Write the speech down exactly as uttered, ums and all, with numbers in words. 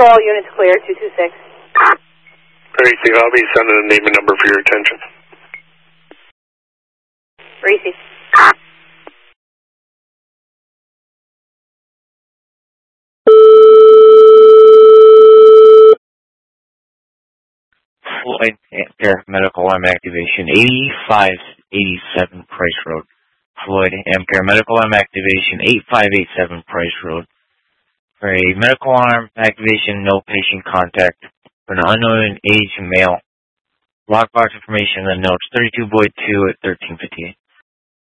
all units clear, two two six. Receive, I'll be sending a name and number for your attention. Receive. Floyd Amcare Medical Arm Activation, eighty-five eighty-seven Price Road. Floyd Amcare Medical Arm Activation, eighty-five eighty-seven Price Road. For a medical arm activation, no patient contact. For an unknown age male. Lockbox information in the notes, thirty-two Boyd two at thirteen fifty-eight.